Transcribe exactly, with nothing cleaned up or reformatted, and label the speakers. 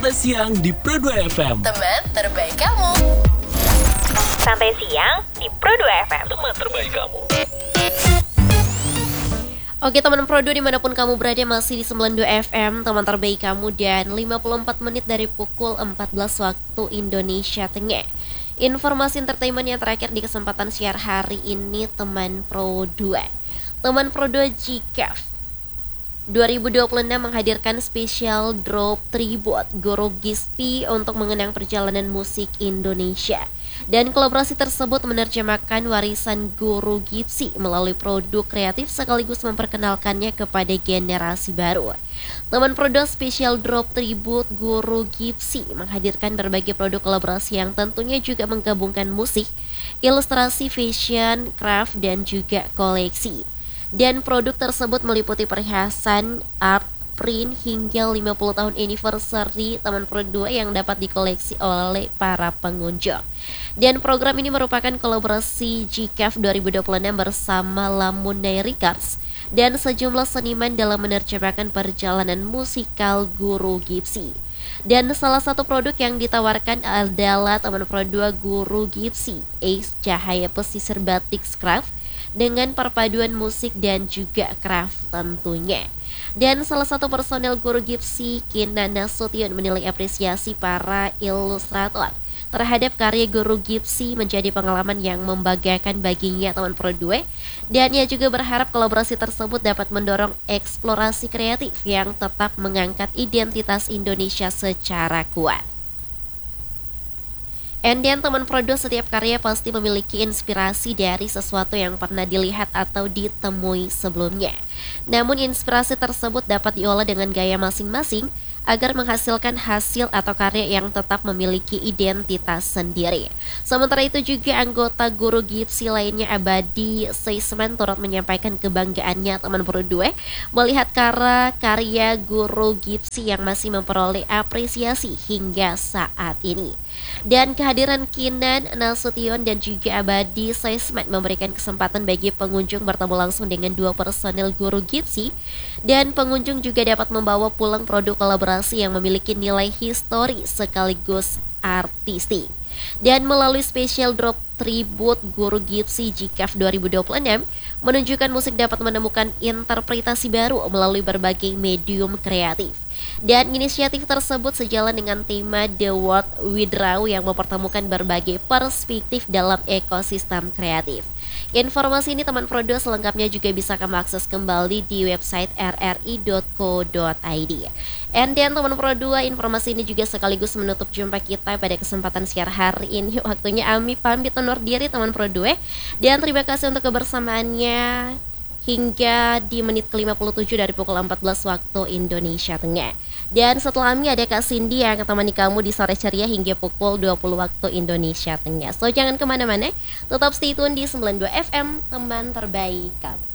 Speaker 1: Sampai siang di Pro dua F M.
Speaker 2: Teman terbaik kamu.
Speaker 3: Sampai siang di Pro dua F M.
Speaker 1: Teman terbaik kamu.
Speaker 4: Oke teman Pro dua dimanapun kamu berada, masih di sembilan puluh dua F M, teman terbaik kamu, dan lima puluh empat menit dari pukul empat belas waktu Indonesia Tengah. Informasi entertainment yang terakhir di kesempatan siar hari ini teman Pro dua. Teman Pro dua G C A F dua ribu dua puluh enam menghadirkan spesial drop tribute Guru Gipsy untuk mengenang perjalanan musik Indonesia. Dan kolaborasi tersebut menerjemahkan warisan Guru Gipsy melalui produk kreatif sekaligus memperkenalkannya kepada generasi baru. Teman Produk Special Drop Tribute Guru Gipsy menghadirkan berbagai produk kolaborasi yang tentunya juga menggabungkan musik, ilustrasi, fashion, craft, dan juga koleksi. Dan produk tersebut meliputi perhiasan, art, print hingga lima puluh tahun anniversary Teman Pro dua yang dapat dikoleksi oleh para pengunjung. Dan program ini merupakan kolaborasi G C A F dua ribu dua puluh enam bersama Lamunai Records dan sejumlah seniman dalam menerjemahkan perjalanan musikal Guru Gipsy. Dan salah satu produk yang ditawarkan adalah Teman Pro dua Guru Gipsy Ace Cahaya Pesisir Batik Craft dengan perpaduan musik dan juga craft tentunya. Dan salah satu personel Guru Gipsy, Kinan Nasution, menilai apresiasi para ilustrator terhadap karya Guru Gipsy menjadi pengalaman yang membanggakan baginya teman Pro dua. Dan ia juga berharap kolaborasi tersebut dapat mendorong eksplorasi kreatif yang tetap mengangkat identitas Indonesia secara kuat. And then teman Pro dua, setiap karya pasti memiliki inspirasi dari sesuatu yang pernah dilihat atau ditemui sebelumnya. Namun inspirasi tersebut dapat diolah dengan gaya masing-masing agar menghasilkan hasil atau karya yang tetap memiliki identitas sendiri. Sementara itu juga anggota Guru Gipsy lainnya, Abadi Seisman, turut menyampaikan kebanggaannya teman Pro dua melihat karya Guru Gipsy yang masih memperoleh apresiasi hingga saat ini. Dan kehadiran Kinan Nasution dan juga Abadi Seisman memberikan kesempatan bagi pengunjung bertemu langsung dengan dua personel Guru Gipsy, dan pengunjung juga dapat membawa pulang produk kolaborasi yang memiliki nilai histori sekaligus artistik. Dan melalui special drop tribute Guru Gipsy G C A F dua ribu dua puluh enam menunjukkan musik dapat menemukan interpretasi baru melalui berbagai medium kreatif. Dan inisiatif tersebut sejalan dengan tema The World Withdraw yang mempertemukan berbagai perspektif dalam ekosistem kreatif. Informasi ini teman Pro dua selengkapnya juga bisa kamu akses kembali di website r r i dot co dot i d. And then teman Pro dua, informasi ini juga sekaligus menutup jumpa kita pada kesempatan siar hari ini. Waktunya Ami pamit undur diri teman Pro dua. Dan terima kasih untuk kebersamaannya hingga di menit ke lima puluh tujuh dari pukul empat belas waktu Indonesia Tengah. Dan setelah Ami ada Kak Cindy yang menemani kamu di sore ceria hingga pukul dua puluh waktu Indonesia Tengah. So jangan kemana-mana, tetap stay tune di sembilan puluh dua F M, teman terbaik kamu.